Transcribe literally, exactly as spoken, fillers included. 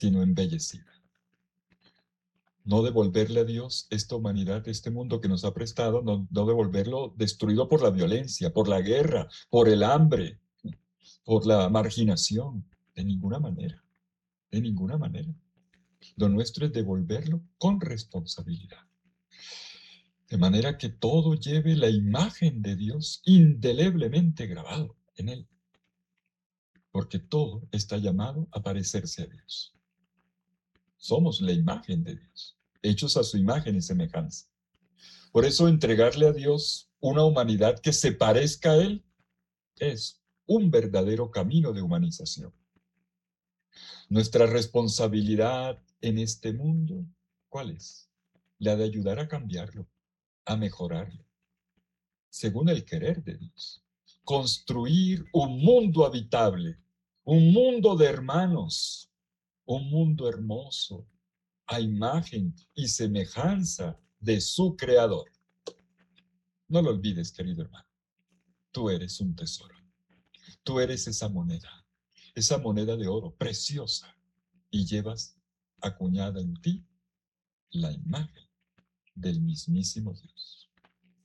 sino embellecida. No devolverle a Dios esta humanidad, este mundo que nos ha prestado, no, no devolverlo destruido por la violencia, por la guerra, por el hambre, por la marginación. De ninguna manera, de ninguna manera. Lo nuestro es devolverlo con responsabilidad. De manera que todo lleve la imagen de Dios indeleblemente grabado en él. Porque todo está llamado a parecerse a Dios. Somos la imagen de Dios, hechos a su imagen y semejanza. Por eso entregarle a Dios una humanidad que se parezca a Él es un verdadero camino de humanización. Nuestra responsabilidad en este mundo, ¿cuál es? La de ayudar a cambiarlo, a mejorarlo, según el querer de Dios. Construir un mundo habitable, un mundo de hermanos, un mundo hermoso, a imagen y semejanza de su Creador. No lo olvides, querido hermano. Tú eres un tesoro. Tú eres esa moneda, esa moneda de oro preciosa, y llevas acuñada en ti la imagen del mismísimo Dios.